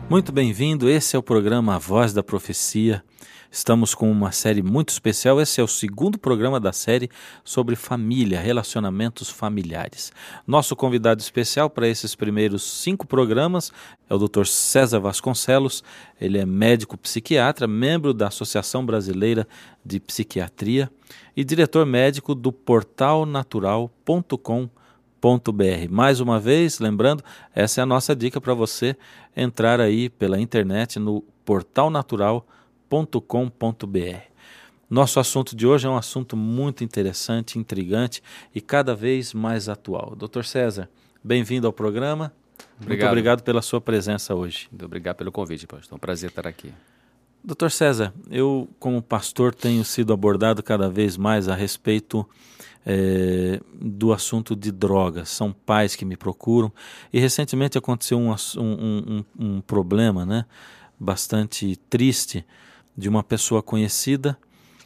Muito bem-vindo, esse é o programa A Voz da Profecia. Estamos com uma série muito especial, esse é o segundo programa da série sobre família, relacionamentos familiares. Nosso convidado especial para esses primeiros 5 programas é o Dr. César Vasconcelos. Ele é médico psiquiatra, membro da Associação Brasileira de Psiquiatria e diretor médico do portalnatural.com.br. Mais uma vez, lembrando, essa é a nossa dica para você entrar aí pela internet no portalnatural.com.br. Nosso assunto de hoje é um assunto muito interessante, intrigante e cada vez mais atual. Dr. César, bem-vindo ao programa. Muito obrigado pela sua presença hoje. Muito obrigado pelo convite, pastor. É um prazer estar aqui. Dr. César, eu como pastor tenho sido abordado cada vez mais a respeito do assunto de drogas. São pais que me procuram e recentemente aconteceu um problema, né, bastante triste de uma pessoa conhecida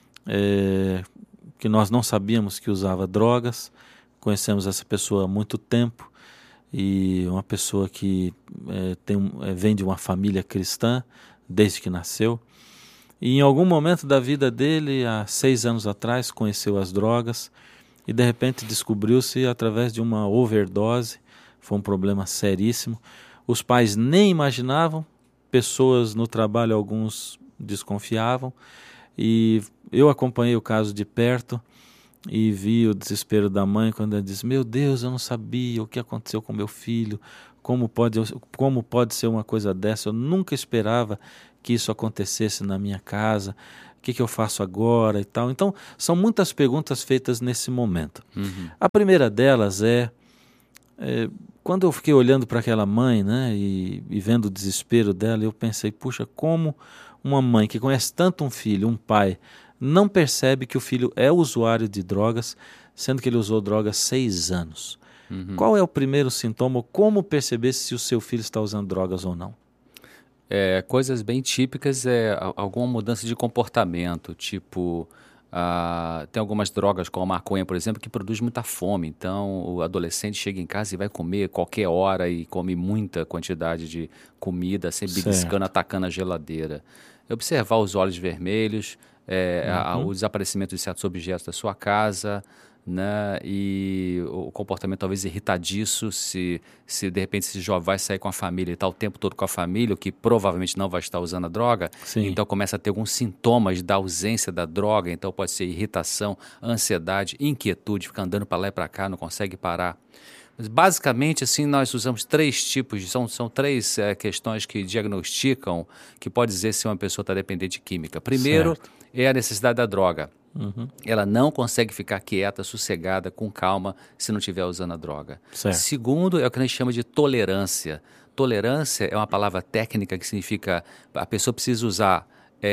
que nós não sabíamos que usava drogas. Conhecemos essa pessoa há muito tempo e uma pessoa que vem de uma família cristã desde que nasceu. E em algum momento da vida dele, há 6 anos atrás, conheceu as drogas e de repente descobriu-se através de uma overdose. Foi um problema seríssimo. Os pais nem imaginavam, pessoas no trabalho, alguns desconfiavam. E eu acompanhei o caso de perto e vi o desespero da mãe quando ela disse: meu Deus, eu não sabia o que aconteceu com meu filho, como pode ser uma coisa dessa, eu nunca esperava que isso acontecesse na minha casa, o que eu faço agora e tal. Então, são muitas perguntas feitas nesse momento. A primeira delas quando eu fiquei olhando para aquela mãe, né, e vendo o desespero dela, eu pensei, puxa, como uma mãe que conhece tanto um filho, um pai, não percebe que o filho é usuário de drogas, sendo que ele usou drogas 6 anos. Qual é o primeiro sintoma? Como perceber se o seu filho está usando drogas ou não? Coisas bem típicas alguma mudança de comportamento, tipo, tem algumas drogas como a maconha, por exemplo, que produz muita fome. Então, o adolescente chega em casa e vai comer qualquer hora e come muita quantidade de comida, sempre beliscando, atacando a geladeira. Observar os olhos vermelhos, o desaparecimento de certos objetos da sua casa, né? E o comportamento talvez irritadiço, se de repente esse jovem vai sair com a família e está o tempo todo com a família, o que provavelmente não vai estar usando a droga. Sim. Então começa a ter alguns sintomas da ausência da droga. Então pode ser irritação, ansiedade, inquietude, fica andando para lá e para cá, não consegue parar. Mas basicamente, assim, nós usamos 3 tipos, são 3 questões que diagnosticam, que pode dizer se uma pessoa está dependente de química. Primeiro é a necessidade da droga. Ela não consegue ficar quieta, sossegada, com calma, se não estiver usando a droga. Segundo é o que a gente chama de tolerância. Tolerância é uma palavra técnica que significa a pessoa precisa usar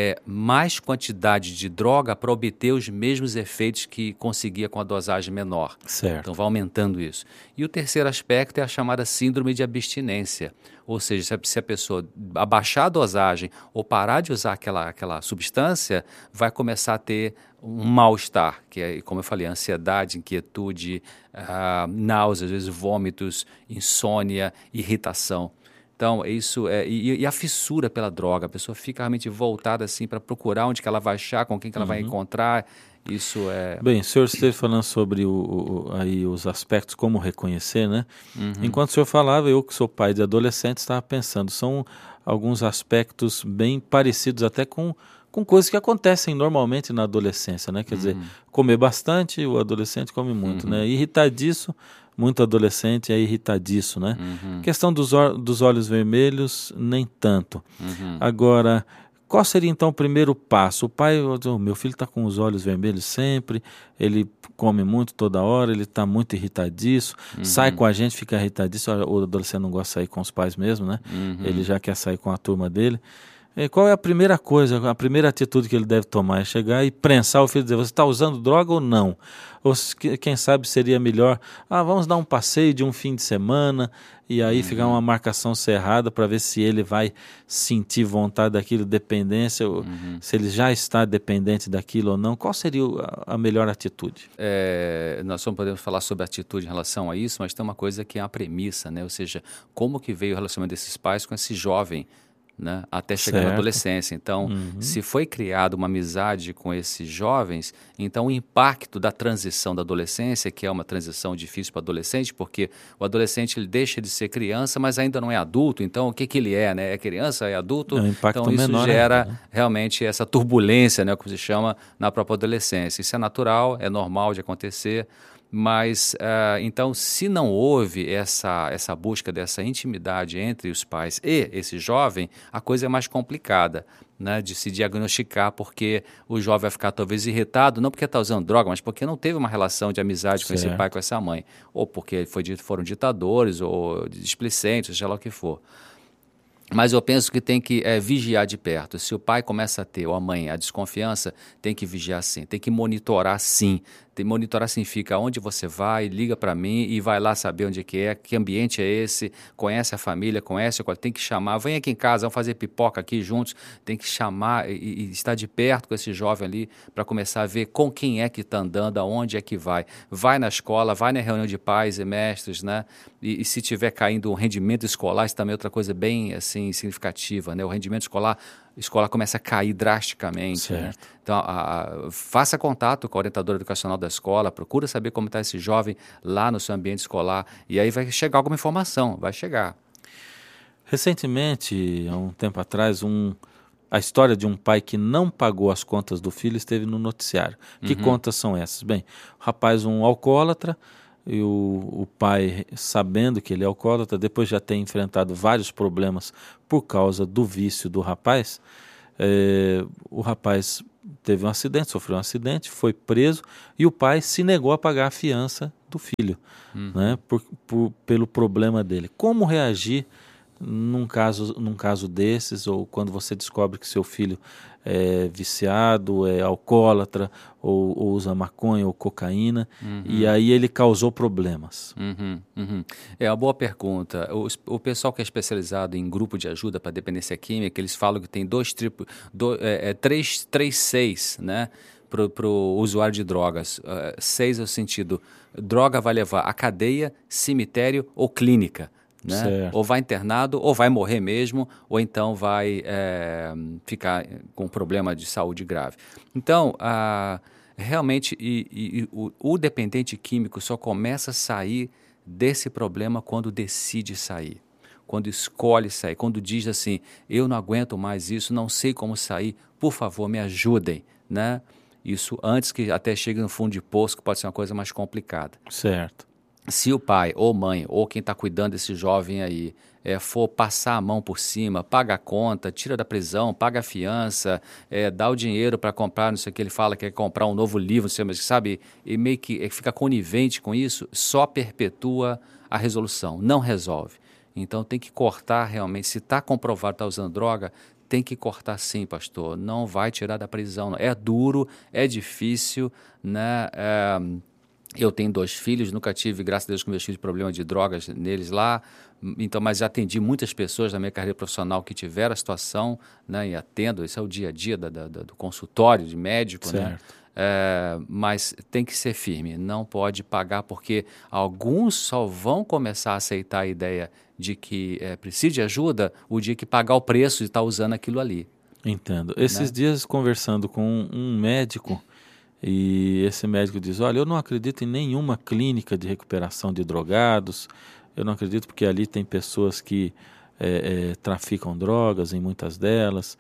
mais quantidade de droga para obter os mesmos efeitos que conseguia com a dosagem menor. Então vai aumentando isso. E o terceiro aspecto é a chamada síndrome de abstinência. Ou seja, se a pessoa abaixar a dosagem ou parar de usar aquela substância, vai começar a ter um mal-estar, que é, como eu falei, ansiedade, inquietude, náuseas, às vezes vômitos, insônia, irritação. Então, isso e a fissura pela droga, a pessoa fica realmente voltada assim para procurar onde que ela vai achar, com quem que ela vai encontrar. Isso é... Bem, o senhor esteve falando sobre aí os aspectos, como reconhecer, né? Enquanto o senhor falava, eu que sou pai de adolescente estava pensando, são alguns aspectos bem parecidos até com coisas que acontecem normalmente na adolescência, né? Quer dizer, comer bastante, o adolescente come muito, né? Irritadiço, muito adolescente é irritadiço, né? Questão dos olhos vermelhos, nem tanto. Agora, qual seria então o primeiro passo? O pai, meu filho está com os olhos vermelhos sempre, ele come muito toda hora, ele está muito irritadiço, sai com a gente, fica irritadiço, o adolescente não gosta de sair com os pais mesmo, né? Ele já quer sair com a turma dele. Qual é a primeira coisa, a primeira atitude que ele deve tomar? É chegar e prensar o filho e dizer, você está usando droga ou não? Ou quem sabe seria melhor, vamos dar um passeio de um fim de semana e aí ficar uma marcação cerrada para ver se ele vai sentir vontade daquilo, dependência, ou se ele já está dependente daquilo ou não. Qual seria a melhor atitude? Nós só podemos falar sobre atitude em relação a isso, mas tem uma coisa que é a premissa, né? Ou seja, como que veio o relacionamento desses pais com esse jovem né, até chegar na Certo. adolescência. Então, se foi criada uma amizade com esses jovens, então o impacto da transição da adolescência, que é uma transição difícil para o adolescente, porque o adolescente ele deixa de ser criança, mas ainda não é adulto. Então, o que ele é, né? É criança, é adulto? É um impacto Então, isso menor gera ainda, né? realmente essa turbulência, né, como se chama, na própria adolescência. Isso é natural, é normal de acontecer. Mas, então, se não houve essa busca dessa intimidade entre os pais e esse jovem, a coisa é mais complicada, né, de se diagnosticar, porque o jovem vai ficar talvez irritado, não porque está usando droga, mas porque não teve uma relação de amizade com esse Certo. pai, com essa mãe, ou porque foram ditadores, ou displicentes, seja lá o que for. Mas eu penso que tem que vigiar de perto. Se o pai começa a ter, ou a mãe, a desconfiança, tem que vigiar sim, tem que monitorar sim. Monitorar significa onde você vai, liga para mim e vai lá saber onde é, que ambiente é esse, conhece a família, tem que chamar, vem aqui em casa, vamos fazer pipoca aqui juntos, tem que chamar e estar de perto com esse jovem ali para começar a ver com quem é que está andando, aonde é que vai. Vai na escola, vai na reunião de pais e mestres, né? E se tiver caindo o rendimento escolar, isso também é outra coisa bem assim, significativa, né? O rendimento escolar começa a cair drasticamente. Né? Então, faça contato com a orientadora educacional da escola, procura saber como está esse jovem lá no seu ambiente escolar, e aí vai chegar alguma informação, vai chegar. Recentemente, há um tempo atrás, a história de um pai que não pagou as contas do filho esteve no noticiário. Que contas são essas? Bem, o rapaz um alcoólatra, e o pai, sabendo que ele é alcoólatra, depois de já ter enfrentado vários problemas por causa do vício do rapaz, o rapaz teve um acidente, sofreu um acidente, foi preso e o pai se negou a pagar a fiança do filho, né, pelo problema dele. Como reagir num caso desses, ou quando você descobre que seu filho é viciado, é alcoólatra, ou usa maconha ou cocaína, e aí ele causou problemas? É uma boa pergunta. O pessoal que é especializado em grupo de ajuda para dependência química, eles falam que tem três seis, né, para o usuário de drogas. 6 é o sentido, droga vai levar a cadeia, cemitério ou clínica. Né? Ou vai internado, ou vai morrer mesmo, ou então vai ficar com problema de saúde grave. Então, realmente, o dependente químico só começa a sair desse problema quando decide sair, quando escolhe sair, quando diz assim, eu não aguento mais isso, não sei como sair, por favor, me ajudem, né? Isso antes que até chegue no fundo de poço, que pode ser uma coisa mais complicada. Certo. Se o pai ou mãe ou quem está cuidando desse jovem aí for passar a mão por cima, paga a conta, tira da prisão, paga a fiança, dá o dinheiro para comprar, não sei o que ele fala, quer comprar um novo livro, não sei, mas sabe, e meio que fica conivente com isso, só perpetua a resolução, não resolve. Então tem que cortar realmente, se está comprovado que está usando droga, tem que cortar sim, pastor, não vai tirar da prisão. Não. É duro, é difícil, né? Eu tenho 2 filhos, nunca tive, graças a Deus, com meus filhos, problema de drogas neles lá, então, mas já atendi muitas pessoas na minha carreira profissional que tiveram a situação, né, e atendo, esse é o dia a dia do consultório de médico, né? Mas tem que ser firme, não pode pagar, porque alguns só vão começar a aceitar a ideia de que precisa de ajuda o dia que pagar o preço de estar usando aquilo ali. Entendo. Esses dias, conversando com um médico, e esse médico diz, olha, eu não acredito em nenhuma clínica de recuperação de drogados, eu não acredito porque ali tem pessoas que traficam drogas, em muitas delas.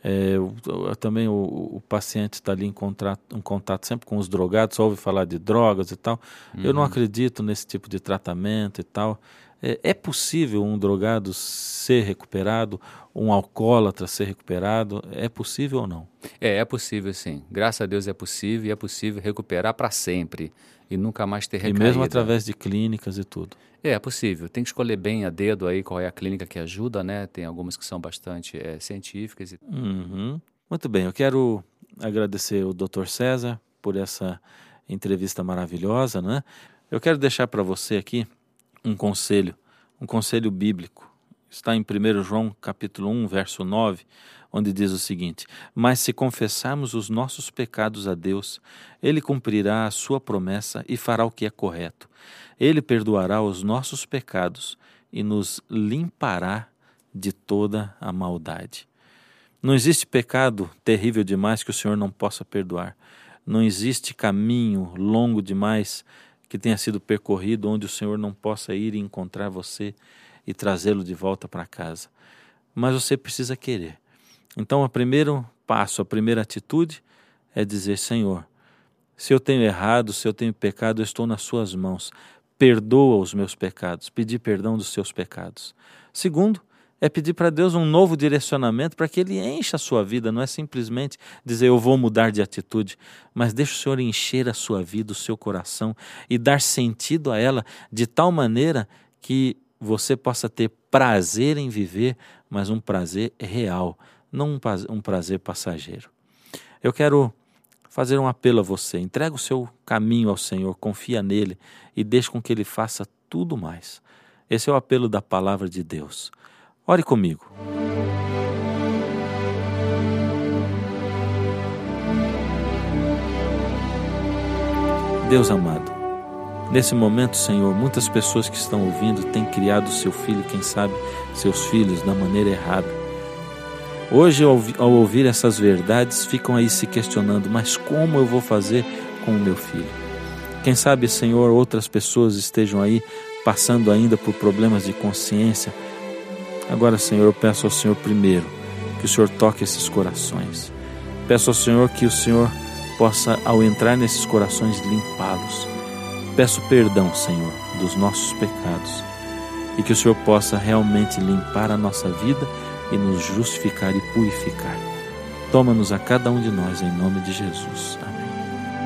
Também o paciente está ali em contato sempre com os drogados, só ouve falar de drogas e tal. Eu não acredito nesse tipo de tratamento e tal. É possível um drogado ser recuperado, um alcoólatra ser recuperado? É possível ou não? É possível sim. Graças a Deus é possível, e é possível recuperar para sempre e nunca mais ter recaída. E mesmo através de clínicas e tudo? É possível. Tem que escolher bem a dedo aí qual é a clínica que ajuda, né? Tem algumas que são bastante científicas. Muito bem, eu quero agradecer o Dr. César por essa entrevista maravilhosa, né? Eu quero deixar para você aqui um conselho bíblico. Está em 1 João capítulo 1, verso 9, onde diz o seguinte: mas se confessarmos os nossos pecados a Deus, Ele cumprirá a sua promessa e fará o que é correto. Ele perdoará os nossos pecados e nos limpará de toda a maldade. Não existe pecado terrível demais que o Senhor não possa perdoar. Não existe caminho longo demais que tenha sido percorrido onde o Senhor não possa ir e encontrar você e trazê-lo de volta para casa. Mas você precisa querer. Então, o primeiro passo, a primeira atitude é dizer: Senhor, se eu tenho errado, se eu tenho pecado, eu estou nas suas mãos. Perdoa os meus pecados, pedir perdão dos seus pecados. Segundo, é pedir para Deus um novo direcionamento para que Ele encha a sua vida. Não é simplesmente dizer eu vou mudar de atitude, mas deixa o Senhor encher a sua vida, o seu coração e dar sentido a ela de tal maneira que você possa ter prazer em viver, mas um prazer real, não um prazer passageiro. Eu quero fazer um apelo a você: entrega o seu caminho ao Senhor, confia nele e deixe com que Ele faça tudo mais. Esse é o apelo da palavra de Deus. Ore comigo. Deus amado, nesse momento, Senhor, muitas pessoas que estão ouvindo têm criado seu filho, quem sabe seus filhos, da maneira errada. Hoje, ao ouvir essas verdades, ficam aí se questionando: mas como eu vou fazer com o meu filho? Quem sabe, Senhor, outras pessoas estejam aí passando ainda por problemas de consciência. Agora, Senhor, eu peço ao Senhor primeiro que o Senhor toque esses corações. Peço ao Senhor que o Senhor possa, ao entrar nesses corações, limpá-los. Peço perdão, Senhor, dos nossos pecados e que o Senhor possa realmente limpar a nossa vida e nos justificar e purificar. Toma-nos a cada um de nós, em nome de Jesus.